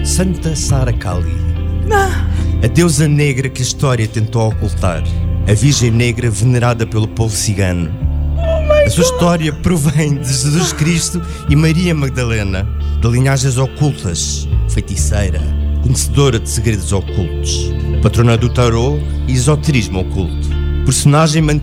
Santa Sara Kali, a deusa negra que a história tentou ocultar, a Virgem Negra venerada pelo povo cigano. A sua história provém de Jesus Cristo e Maria Magdalena, de linhagens ocultas, feiticeira, conhecedora de segredos ocultos, patrona do tarô e esoterismo oculto, personagem